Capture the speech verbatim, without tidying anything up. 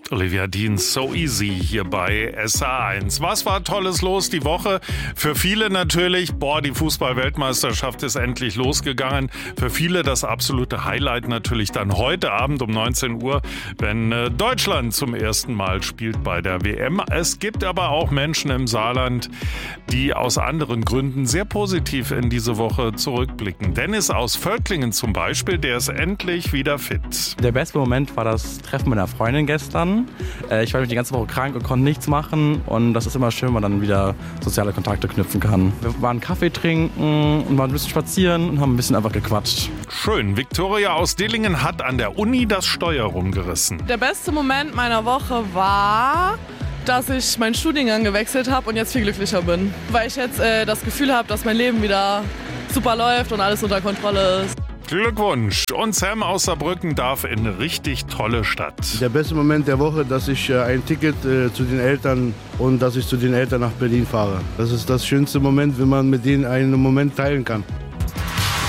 Olivia Dean, So Easy hier bei S A eins. Was war Tolles los die Woche? Für viele natürlich, boah, die Fußball-Weltmeisterschaft ist endlich losgegangen. Für viele das absolute Highlight natürlich dann heute Abend um neunzehn Uhr, wenn äh, Deutschland zum ersten Mal spielt bei der W M. Es gibt aber auch Menschen im Saarland, die aus anderen Gründen sehr positiv in diese Woche zurückblicken. Dennis aus Völklingen zum Beispiel, der ist endlich wieder fit. Der beste Moment war das Treffen mit einer Freundin gestern. Ich war die ganze Woche krank und konnte nichts machen und das ist immer schön, wenn man dann wieder soziale Kontakte knüpfen kann. Wir waren Kaffee trinken und waren ein bisschen spazieren und haben ein bisschen einfach gequatscht. Schön. Victoria aus Dillingen hat an der Uni das Steuer rumgerissen. Der beste Moment meiner Woche war, dass ich meinen Studiengang gewechselt habe und jetzt viel glücklicher bin. Weil ich jetzt äh, das Gefühl habe, dass mein Leben wieder super läuft und alles unter Kontrolle ist. Glückwunsch! Und Sam aus Saarbrücken darf in eine richtig tolle Stadt. Der beste Moment der Woche, dass ich äh, ein Ticket äh, zu den Eltern und dass ich zu den Eltern nach Berlin fahre. Das ist das schönste Moment, wenn man mit denen einen Moment teilen kann.